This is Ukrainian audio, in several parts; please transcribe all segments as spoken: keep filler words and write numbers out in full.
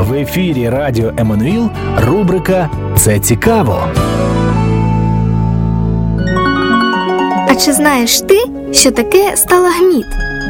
В ефірі Радіо Еммануїл рубрика «Це цікаво». А чи знаєш ти, що таке сталагміт?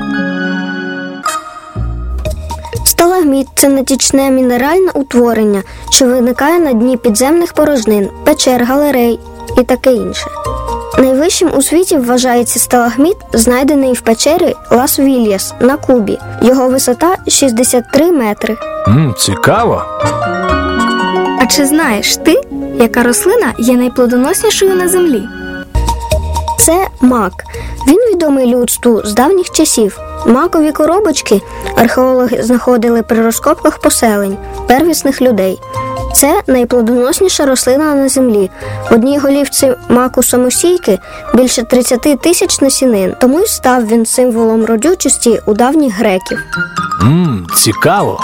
Сталагміт – це натічне мінеральне утворення, що виникає на дні підземних порожнин, печер, галерей і таке інше. Найвищим у світі вважається сталагміт, знайдений в печері Лас-Вільяс на Кубі. Його висота шістдесят три метри. Мм, цікаво. А чи знаєш ти, яка рослина є найплодоноснішою на землі? Це мак. Він відомий людству з давніх часів. Макові коробочки археологи знаходили при розкопках поселень первісних людей. Це найплодоносніша рослина на землі. В одній голівці маку самосійки більше тридцять тисяч насінин, тому й став він символом родючості у давніх греків. Мм, цікаво.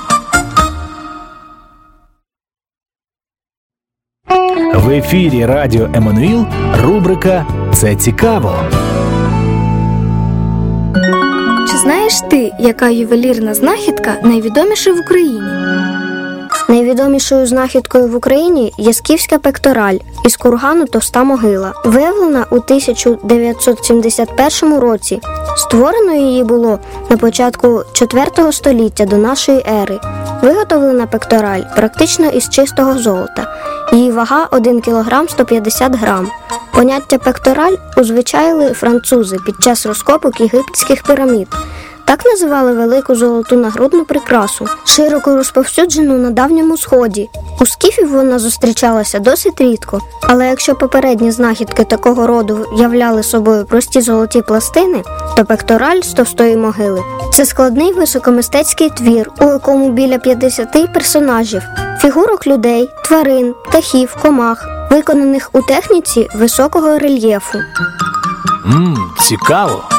В ефірі Радіо Еммануїл рубрика «Це цікаво». Чи знаєш ти, яка ювелірна знахідка найвідоміша в Україні? Найвідомішою знахідкою в Україні є скіфська пектораль із кургану Товста могила. Виявлена у тисяча дев'ятсот сімдесят першому році. Створено її було на початку четвертого століття до нашої ери. Виготовлена пектораль практично із чистого золота. Її вага один кілограм сто п'ятдесят грам. Поняття пектораль узвичаїли французи під час розкопок єгипетських пірамід. Так називали велику золоту нагрудну прикрасу, широко розповсюджену на Давньому Сході. У скіфів вона зустрічалася досить рідко, але якщо попередні знахідки такого роду являли собою прості золоті пластини, то пектораль з Товстої могили – це складний високомистецький твір, у якому біля п'ятдесят персонажів, фігурок людей, тварин, птахів, комах, виконаних у техніці високого рельєфу. Мм, цікаво.